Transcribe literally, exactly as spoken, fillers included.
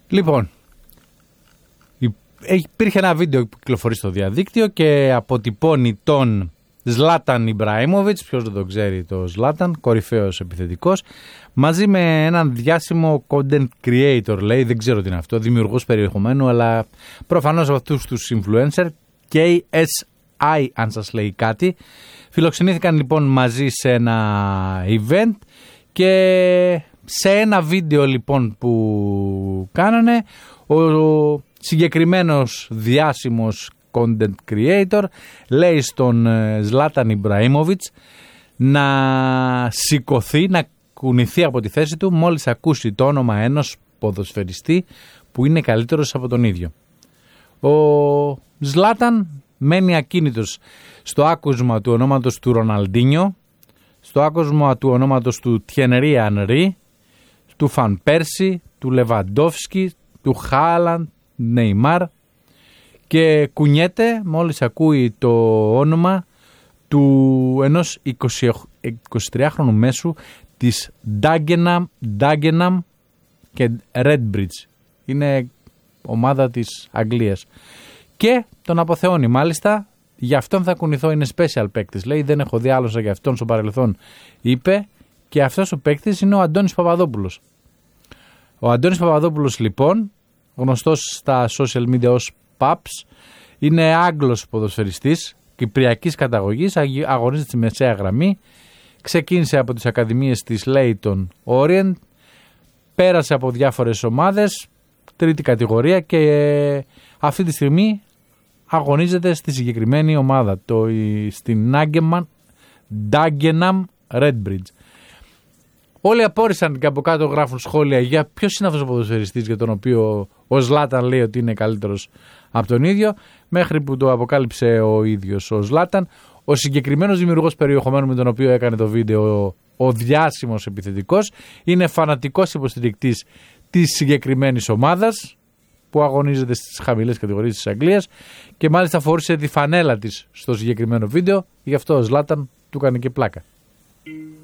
Λοιπόν, υπήρχε ένα βίντεο που κυκλοφορεί στο διαδίκτυο και αποτυπώνει τον Ζλάταν Ιμπραήμοβιτς, ποιος δεν τον ξέρει το Ζλάταν, κορυφαίος επιθετικός, μαζί με έναν διάσημο content creator, λέει, δεν ξέρω τι είναι αυτό, δημιουργός περιεχομένου, αλλά προφανώς από αυτούς τους influencer, κέι ες άι αν σας λέει κάτι. Φιλοξενήθηκαν λοιπόν μαζί σε ένα event και σε ένα βίντεο λοιπόν που κάνανε, ο συγκεκριμένος διάσημος content creator λέει στον Ζλάταν Ιμπραήμοβιτς να σηκωθεί, να κουνηθεί από τη θέση του μόλις ακούσει το όνομα ενός ποδοσφαιριστή που είναι καλύτερος από τον ίδιο. Ο Ζλάταν μένει ακίνητος στο άκουσμα του ονόματος του Ροναλντίνιο, στο άκουσμα του ονόματος του Τιενερί Ανρί, του Φαν Πέρσι, του Λεβαντόφσκι, του Χάλαντ, Νεϊμάρ, και κουνιέται μόλις ακούει το όνομα του ενός εικοσιτριάχρονου μέσου της Dagenham, Dagenham και Redbridge. Είναι ομάδα της Αγγλίας. Και τον αποθεώνει μάλιστα, γι' αυτόν θα κουνηθώ, είναι special παίκτης. Λέει, δεν έχω δει άλλος για αυτόν στο παρελθόν, είπε, και αυτός ο παίκτης είναι ο Αντώνης Παπαδόπουλος. Ο Αντώνης Παπαδόπουλος λοιπόν, γνωστός στα social media ως Paps, είναι Άγγλος ποδοσφαιριστής κυπριακής καταγωγής, αγωνίζεται στη μεσαία γραμμή, ξεκίνησε από τις ακαδημίες της Leyton Orient, πέρασε από διάφορες ομάδες, τρίτη κατηγορία, και αυτή τη στιγμή αγωνίζεται στη συγκεκριμένη ομάδα, το, στην Dagenham Redbridge. Όλοι απόρρισαν και από κάτω γράφουν σχόλια για ποιος είναι αυτός ο ποδοσφαιριστής για τον οποίο ο Ζλάταν λέει ότι είναι καλύτερος από τον ίδιο, μέχρι που το αποκάλυψε ο ίδιος ο Ζλάταν. Ο συγκεκριμένος δημιουργός περιεχομένου με τον οποίο έκανε το βίντεο, ο διάσημος επιθετικός, είναι φανατικός υποστηρικτής της συγκεκριμένης ομάδας που αγωνίζεται στις χαμηλές κατηγορίες της Αγγλίας και μάλιστα φορούσε τη φανέλα της στο συγκεκριμένο βίντεο, γι' αυτό ο Ζλάταν του έκανε και πλάκα.